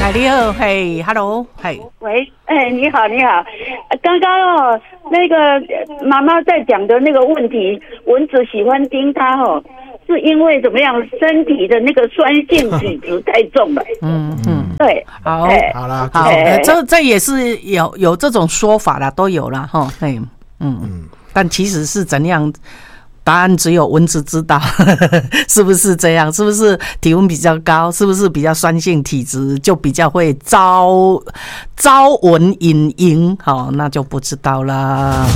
哎，你好，嘿 ，Hello， 嘿， 喂，你好，你好，刚刚那个妈妈在讲的那个问题，蚊子喜欢叮她是因为怎么样？身体的那个酸性体质太重了。对， 好， 好啦， 好，这也是有这种说法啦，都有啦，哈，但其实是怎样？答案只有蚊子知道，是不是这样？是不是体温比较高？是不是比较酸性体质，就比较会招蚊引蝇？好，那就不知道啦。